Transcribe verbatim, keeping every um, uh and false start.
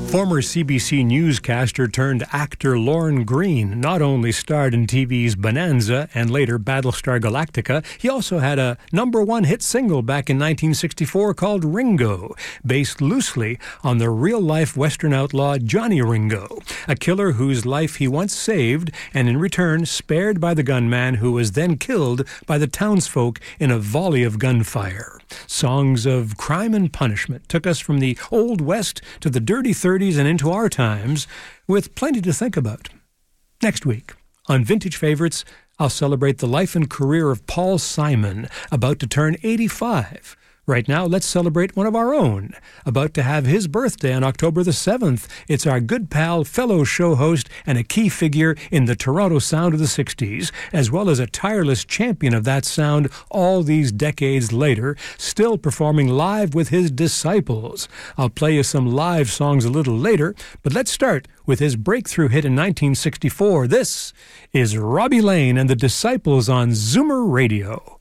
Former C B C newscaster turned actor Lorne Greene not only starred in T V's Bonanza and later Battlestar Galactica, he also had a number one hit single back in nineteen sixty-four called Ringo, based loosely on the real-life Western outlaw Johnny Ringo, a killer whose life he once saved and in return spared by the gunman who was then killed by the townsfolk in a volley of gunfire. Songs of crime and punishment took us from the Old West to the dirty thirties and into our times, with plenty to think about. Next week, on Vintage Favorites, I'll celebrate the life and career of Paul Simon, about to turn eighty-five. Right now, let's celebrate one of our own, about to have his birthday on October the seventh. It's our good pal, fellow show host, and a key figure in the Toronto sound of the sixties, as well as a tireless champion of that sound all these decades later, still performing live with his disciples. I'll play you some live songs a little later, but let's start with his breakthrough hit in nineteen sixty-four. This is Robbie Lane and the Disciples on Zoomer Radio.